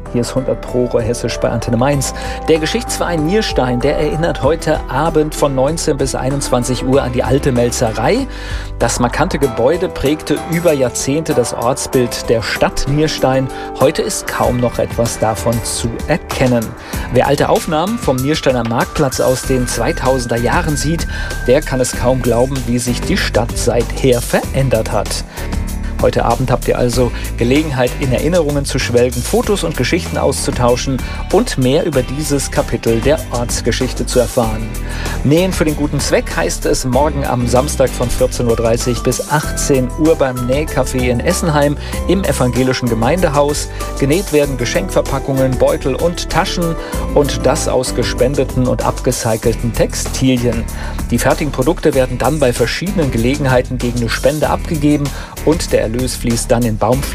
Hier ist 100 Pro Hessisch bei Antenne Mainz. Der Geschichtsverein Nierstein, der erinnert heute Abend von 19 bis 21 Uhr an die alte Melzerei. Das markante Gebäude prägte über Jahrzehnte das Ortsbild der Stadt Nierstein. Heute ist kaum noch etwas davon zu erkennen. Wer alte Aufnahmen vom Niersteiner Marktplatz aus den 2000er Jahren sieht, der kann es kaum glauben, wie sich die Stadt seither verändert hat. Heute Abend habt ihr also Gelegenheit, in Erinnerungen zu schwelgen, Fotos und Geschichten auszutauschen und mehr über dieses Kapitel der Ortsgeschichte zu erfahren. Nähen für den guten Zweck heißt es morgen am Samstag von 14.30 Uhr bis 18 Uhr beim Nähcafé in Essenheim im evangelischen Gemeindehaus. Genäht werden Geschenkverpackungen, Beutel und Taschen und das aus gespendeten und upgecycelten Textilien. Die fertigen Produkte werden dann bei verschiedenen Gelegenheiten gegen eine Spende abgegeben und der Erlös fließt dann in Baumpflanzen